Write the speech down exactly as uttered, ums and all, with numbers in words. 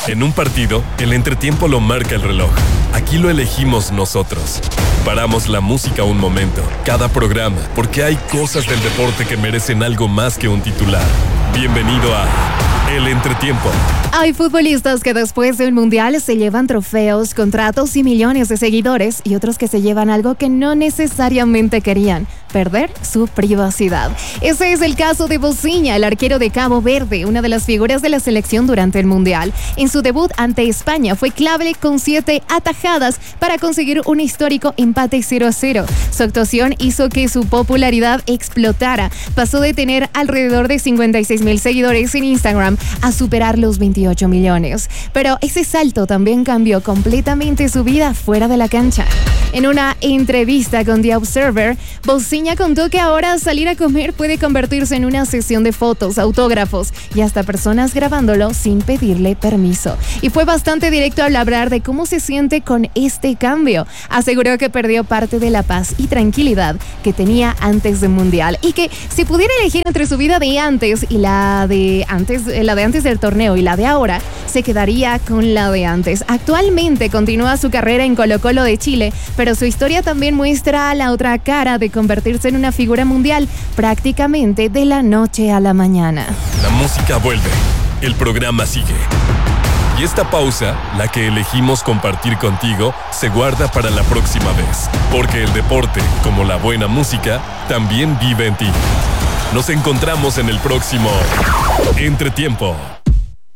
En un partido, el entretiempo lo marca el reloj. Aquí lo elegimos nosotros. Paramos la música un momento, cada programa, porque hay cosas del deporte que merecen algo más que un titular. Bienvenido a El Entretiempo. Hay futbolistas que después del Mundial se llevan trofeos, contratos y millones de seguidores, y otros que se llevan algo que no necesariamente querían: perder su privacidad. Ese es el caso de Boziña, el arquero de Cabo Verde, una de las figuras de la selección durante el Mundial. En su debut ante España fue clave con siete atajadas para conseguir un histórico empate cero a cero. Su actuación hizo que su popularidad explotara. Pasó de tener alrededor de cincuenta y seis mil seguidores en Instagram a superar los veintiocho millones. Pero ese salto también cambió completamente su vida fuera de la cancha. En una entrevista con The Observer, Boziña contó que ahora salir a comer puede convertirse en una sesión de fotos, autógrafos y hasta personas grabándolo sin pedirle permiso. Y fue bastante directo al hablar de cómo se siente con este cambio. Aseguró que perdió parte de la paz y tranquilidad que tenía antes del Mundial, y que si pudiera elegir entre su vida de antes y la de antes, la de antes del torneo y la de ahora, se quedaría con la de antes. Actualmente continúa su carrera en Colo-Colo de Chile, pero su historia también muestra la otra cara de convertirse en una figura mundial prácticamente de la noche a la mañana. La música vuelve, el programa sigue. Y esta pausa, la que elegimos compartir contigo, se guarda para la próxima vez. Porque el deporte, como la buena música, también vive en ti. Nos encontramos en el próximo Entretiempo.